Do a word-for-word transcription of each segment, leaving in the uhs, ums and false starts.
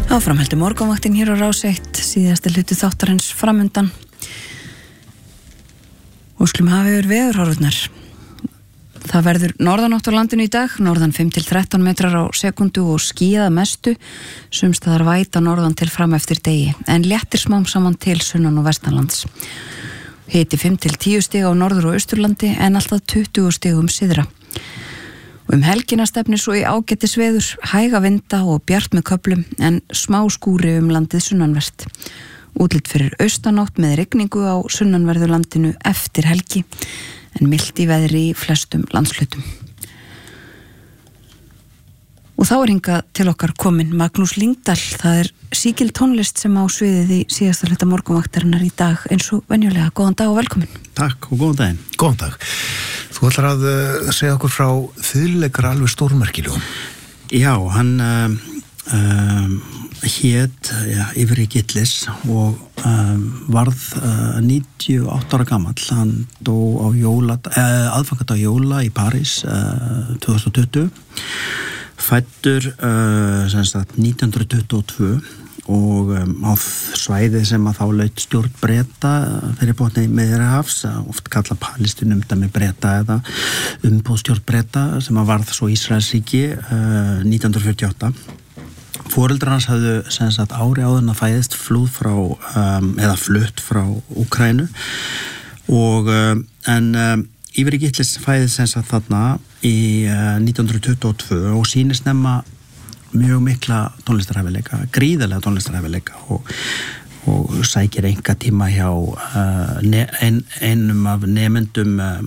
Áframheldur morgunvaktin hér á Rás eitt, síðasti hluti þáttarins framundan. Og skulum hafa yfir veðurhorfurnar. Það verður norðanátt á landinu í dag, norðan fimm til þrettán metrar á sekundu og skýjað mestu, sums staðar væta norðan til fram eftir degi, en léttir smám saman til sunnan og vestanlands. Hiti fimm til tíu stig á norður- og austurlandi en alltaf tuttugu stigum syðra. Um helgina stefnir svo í ágætis veður, hæga vinda og bjart með köflum en smá skúri um landið sunnanvert. Útlit fyrir austanátt með rigningu á sunnanverðu landinu eftir helgi en milt í veðri í flestum landshlutum. Og þá er hingað til okkar komin Magnús Lyngdal. Það er sígild tónlist sem á sviðið í síðasta hluta morgunvaktarinnar í dag eins og venjulega. Góðan dag og velkomin. Takk og góðan daginn. Góðan dag. Þú ætlar að uh, segja okkur frá þýðleikara alveg stórmerkilegum. Já, hann uh, uh, hét ja, Ivri Gillis og uh, varð uh, níutíu og átta ára gamall. Hann dó á jóla, uh, aðfangadag jóla í París uh, tvö þúsund og tuttugu. Fæddur uh, sem sagt nítján hundruð tuttugu og tvö og um, á svæði sem að þá laut stjórn Breta fyrir botni Miðjarðarhafs, oft kalla Palestínu umdæmi Breta eða umboðsstjórn Breta sem að varð svo Ísraelsríki uh, nítján hundruð fjörutíu og átta. Foreldrar hans hafðu sem sagt ári áður en að fæðist flúð frá um, eða flutt frá Úkraínu og um, en um, Ivri Gillis fæðist sem sagt þarna í uh, nítján hundruð tuttugu og tvö og sýnir snemma mjög mikla tónlistarhæfileika, gríðarlega tónlistarhæfileika og, og sækir enga tíma hjá uh, ne, ein, einum af nemendum uh,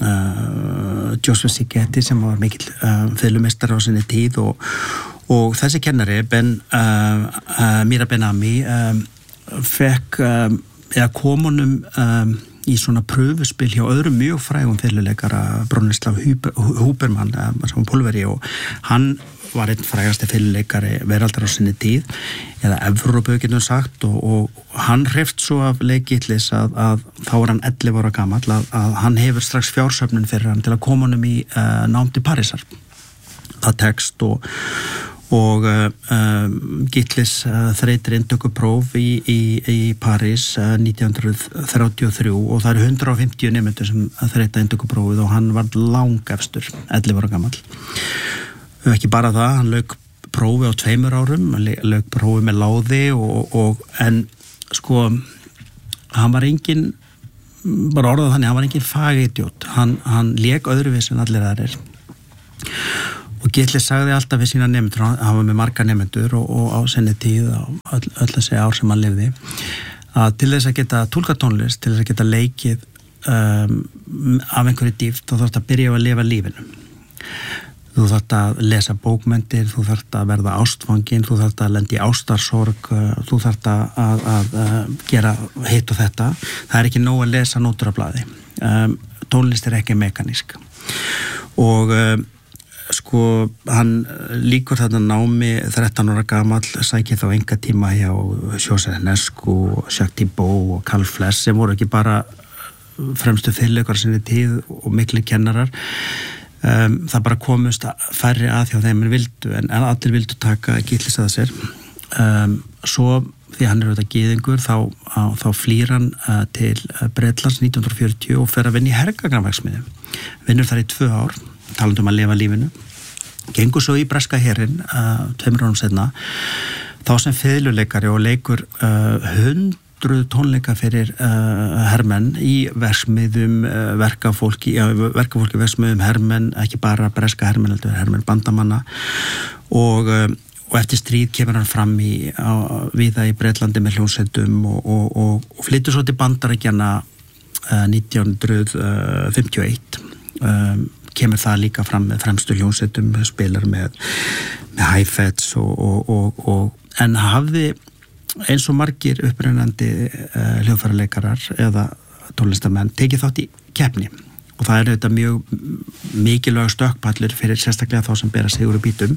uh, Joseph Szigeti sem var mikill uh, fiðlumeistari á sinni tíð og, og þessi kennari Ben, uh, uh, Mira Ben-Ami um, fekk um, eða komunum um, í svona pröfuspil hjá öðrum mjög frægum fiðluleikara Bronislav Huberman sem var pólveri og hann var einn frægasti fiðluleikari veraldar á sinni tíð eða Evrópu getum sagt og, og hann hreyfst svo af leik Gillis að, að þá er hann ellefu ára gamall að, að hann hefur strax fjársöfnun fyrir hann til að koma honum í uh, nám til Parísar. Það tekst og og uh, um, Gillis uh, þreytir inntökupróf í, í, í París uh, nítján hundruð þrjátíu og þrjú og það eru hundrað og fimmtíu nemendur sem þreyta inntökuprófið og hann var langefstur, ellefu ára gamall. Ekki bara það, hann lauk prófi á tveimur árum, lauk prófi með láði og, og en sko, hann var engin, bara orðað þannig, hann var engin fagidjót, hann, hann lék öðruvís en allir aðrir. Og Gillis sagði alltaf við sína nemendur, hann var með marga nemendur og, og á sinni tíð, á öll, öll þessi ár sem hann lifði, að til þess að geta túlka tónlist, til þess að geta leikið um, af einhverju dýpt, þá þarfst að byrja á að lifa lífinu. Þú þarft að lesa bókmenntir, þú þarft að verða ástfangin, þú þarft að lenda í ástarsorg, þú þarft að, að, að, að gera hitt og þetta. Það er ekki nóg að lesa nótur af blaði. Um, tónlist er ekki mekanísk. Og um, sko, hann líkur þarna námi þrettán ára gamall, sækir þá enga tíma hjá Joseph Enescu, Jacques Thibault og Carl Fless sem voru ekki bara fremstu fiðluleikarar sinni tíð og miklir kennarar. Um, það bara komust færri að hjá þeim en vildu, en allir vildu taka Gillis að sér. Um, svo, því hann er auðvitað gyðingur, þá, á, þá flýr hann uh, til Bretlands nítján hundruð fjörutíu og fer að vinna í hergagrannverksmiðju. Vinnur þar í tvö ár, talandi um að lifa lífinu. Gengur svo í breska herinn, uh, tveimur árum seinna, þá sem fiðluleikari og leikur uh, hund tónleika fyrir uh, hermenn í verksmiðum, uh, verkafólki, já, verkafólki verksmiðum hermenn, ekki bara breska hermenn, heldur hermenn bandamanna og, uh, og eftir stríð kemur hann fram í, á, víða í Bretlandi með hljómsveitum og, og, og, og flytur svo til Bandaríkjanna uh, nítján hundruð fimmtíu og eitt. Um, kemur það líka fram með fremstu hljómsveitum, spilar með, með Heifetz og, og, og, og en hafði eins og margir upprennandi uh, hljóðfæraleikarar eða tónlistamenn tekið þátt í keppni og það er auðvitað mjög mikilvæg stökkpallur fyrir sérstaklega þá sem bera sigur í bítum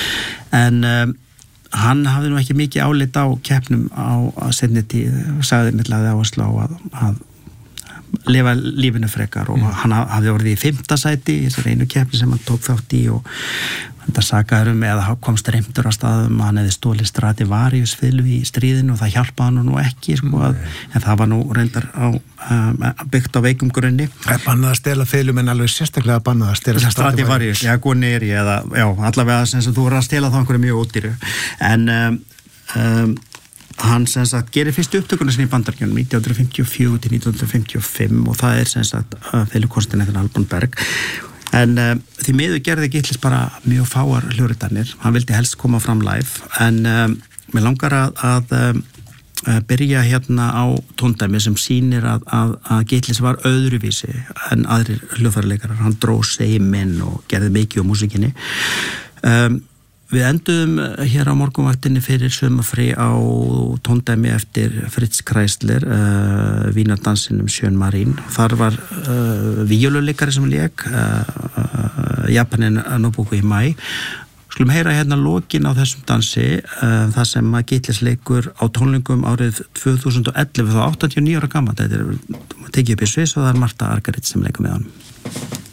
en uh, hann hafði nú ekki mikið álit á keppnum á, á seinni tíð, sagði mittlaði áherslu á að, að lifa lífinu frekar og mm. hann hafði orðið í fimmta sæti í þessari einu keppni sem hann tók þátt í og þetta sakaður um eða kom streymtur að staðum hann hefði stólið Stradivarius fiðlu í stríðinu og það hjálpaði hann nú ekki sko, að, en það var nú reyndar á, um, byggt á veikum grunni. Það er bannað að stela fiðlum en alveg sérstaklega bannað að stela Stradivarius, já, Guarneri eða, já, allavega sem þú voru að stela þá einhverju mjög ódýru en um, um, hann sem sagt gerir fyrstu upptökuna sinni í Bandaríkjunum nítján hundruð fimmtíu og fjögur til nítján hundruð fimmtíu og fimm og það er sem sagt fiðlukonstin eftir Alban Berg. En uh, því miður gerði Gitlis bara mjög fáar hljóritanir, hann vildi helst koma fram live, en um, mér langar að, að um, byrja hérna á tóndæmi sem sýnir að, að, að Gitlis var öðruvísi en aðrir hljóðfæraleikarar, hann dró seiminn og gerði mikið á músikinni. Um, við enduðum hér á morgunvaktinni fyrir sumarfrí á tóndæmi eftir Fritz Kreisler, uh, Vínardansinum Sjön Marín. Þar var uh, víóluleikari sem lék, uh, uh, Japanin Nobuko Imai. Skulum heyra hérna lokin á þessum dansi, uh, það sem að Gitlis leikur á tónlingum árið tvö þúsund og ellefu, þá áttatíu og níu ára gamall. Þetta er tekið upp í Sviss og það er Marta Argerich sem leikur með hann.